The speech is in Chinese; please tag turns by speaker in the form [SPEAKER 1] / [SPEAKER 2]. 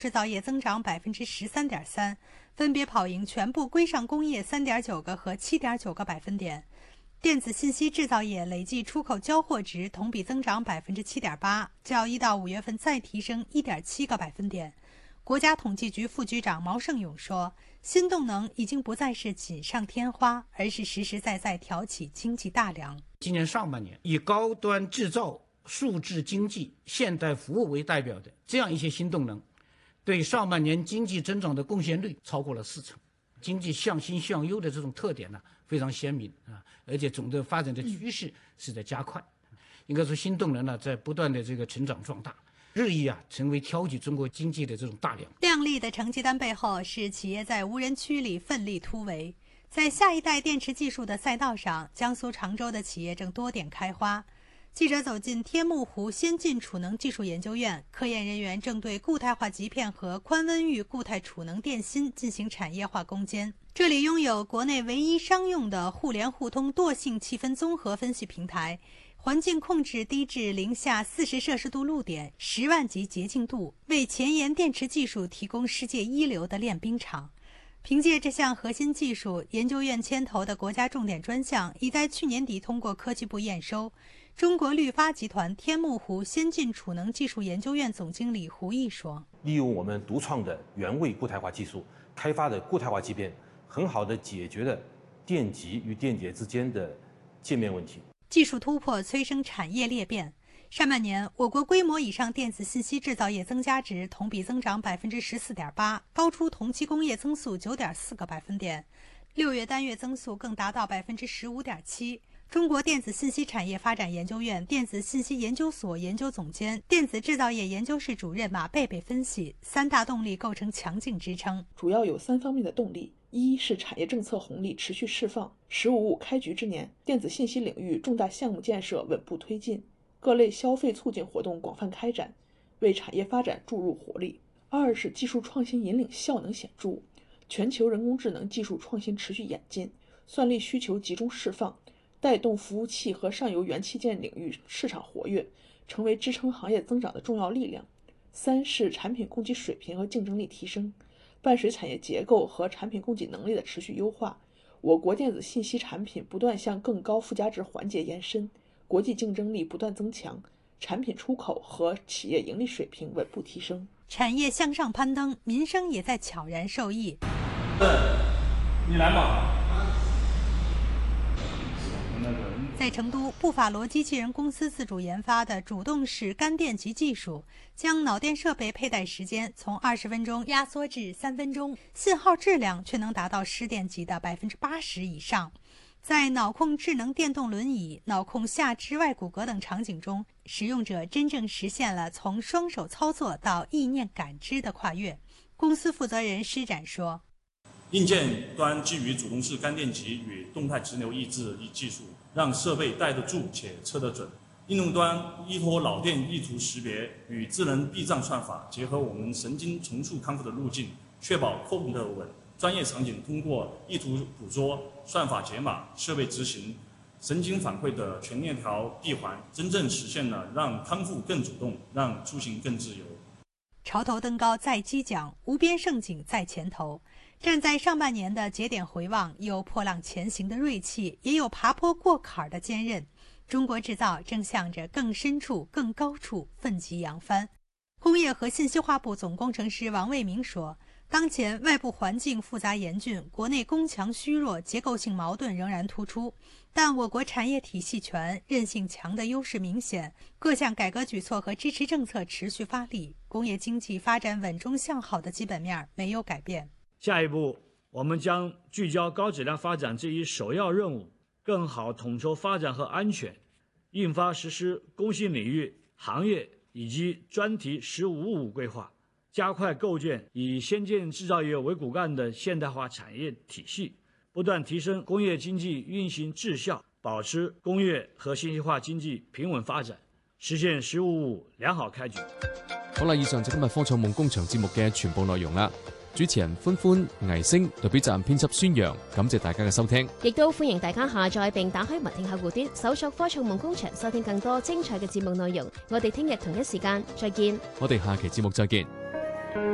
[SPEAKER 1] 制造业增长13.3%，分别跑赢全部规上工业3.9个和7.9个百分点。电子信息制造业累计出口交货值同比增长7.8%，较1到5月份再提升1.7个百分点。国家统计局副局长毛盛勇说，新动能已经不再是锦上添花，而是实实在在挑起经济大梁。
[SPEAKER 2] 今年上半年，以高端制造、数字经济、现代服务为代表的这样一些新动能，对上半年经济增长的贡献率超过了40%。经济向新向优的这种特点呢，非常鲜明啊，而且总的发展的趋势是在加快。应该说，新动能呢在不断的这个成长壮大，日益成为挑起中国经济的这种大梁。
[SPEAKER 1] 亮丽的成绩单背后是企业在无人区里奋力突围。在下一代电池技术的赛道上，江苏常州的企业正多点开花。记者走进天目湖先进储能技术研究院，科研人员正对固态化极片和宽温域固态储能电芯进行产业化攻坚。这里拥有国内唯一商用的互联互通惰性气氛综合分析平台，环境控制低至零下40摄氏度露点，10万级洁净度，为前沿电池技术提供世界一流的练兵场。凭借这项核心技术，研究院牵头的国家重点专项已在去年底通过科技部验收。中国绿发集团天目湖先进储能技术研究院总经理胡毅说，
[SPEAKER 3] 利用我们独创的原位固态化技术开发的固态化极片，很好地解决了电极与电解之间的界面问题。
[SPEAKER 1] 技术突破催生产业裂变。上半年，我国规模以上电子信息制造业增加值同比增长14.8%，高出同期工业增速9.4个百分点。6月单月增速更达到15.7%。中国电子信息产业发展研究院电子信息研究所研究总监、电子制造业研究室主任马贝贝分析，3大动力构成强劲支撑，
[SPEAKER 4] 主要有3方面的动力。一是产业政策红利持续释放，“15+5”开局之年，电子信息领域重大项目建设稳步推进，各类消费促进活动广泛开展，为产业发展注入活力。二是技术创新引领效能显著，全球人工智能技术创新持续演进，算力需求集中释放，带动服务器和上游元器件领域市场活跃，成为支撑行业增长的重要力量。三是产品供给水平和竞争力提升，伴随产业结构和产品供给能力的持续优化，我国电子信息产品不断向更高附加值环节延伸，国际竞争力不断增强，产品出口和企业盈利水平稳步提升，
[SPEAKER 1] 产业向上攀登，民生也在悄然受益。
[SPEAKER 5] 你来嘛。
[SPEAKER 1] 在成都，布法罗机器人公司自主研发的主动式干电极技术，将脑电设备佩戴时间从20分钟压缩至3分钟，信号质量却能达到湿电极的80%以上。在脑控智能电动轮椅、脑控下肢外骨骼等场景中，使用者真正实现了从双手操作到意念感知的跨越。公司负责人施展说，
[SPEAKER 5] 硬件端基于主动式干电极与动态直流抑制技术，让设备带得住且测得准。应用端依托脑电意图识别与智能避障算法，结合我们神经重塑康复的路径，确保控得稳。专业场景通过意图捕捉、算法解码、设备执行、神经反馈的全链条闭环，真正实现了让康复更主动，让出行更自由。
[SPEAKER 1] 潮头登高在激桨，无边盛景在前头。站在上半年的节点回望，有破浪前行的锐气，也有爬坡过坎的坚韧。中国制造正向着更深处、更高处奋楫扬帆。工业和信息化部总工程师王卫明说，当前外部环境复杂严峻，国内攻强虚弱、结构性矛盾仍然突出，但我国产业体系全、韧性强的优势明显，各项改革举措和支持政策持续发力，工业经济发展稳中向好的基本面没有改变。
[SPEAKER 6] 下一步，我们将聚焦高质量发展这一首要任务，更好统筹发展和安全，印发实施工信领域、行业以及专题“15+5”规划，加快构建以先进制造业为骨干的现代化产业体系，不断提升工業經濟運行質效，保持工業和信息化經濟平穩發展，實現15+5良好開局。
[SPEAKER 7] 好啦，以上就今日科創夢工場節目嘅全部內容啦。主持人歡歡、倪星，代表責任編輯孫陽，感謝大家嘅收聽。
[SPEAKER 8] 亦都歡迎大家下載並打開文聽客戶端，搜索科創夢工場，收聽更多精彩嘅節目內容。我哋聽日同一時間再見。
[SPEAKER 7] 我哋下期節目再見。